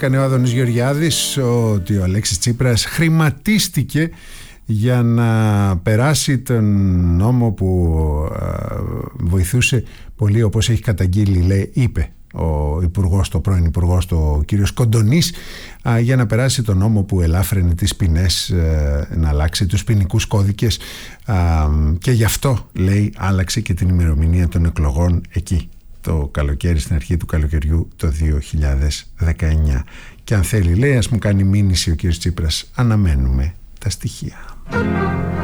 έκανε ο Άδωνης Γεωργιάδης ότι ο Αλέξης Τσίπρας χρηματίστηκε για να περάσει τον νόμο που βοηθούσε πολύ, όπως έχει καταγγείλει, λέει, είπε ο υπουργός, το πρώην υπουργός, το κύριος Κοντονής, για να περάσει τον νόμο που ελάφρυνε τις ποινές, να αλλάξει τους ποινικούς κώδικες, και γι' αυτό, λέει, άλλαξε και την ημερομηνία των εκλογών εκεί το καλοκαίρι, στην αρχή του καλοκαιριού το 2019. Και αν θέλει, λέει, ας μου κάνει μήνυση ο κύριος Τσίπρας. Αναμένουμε τα στοιχεία.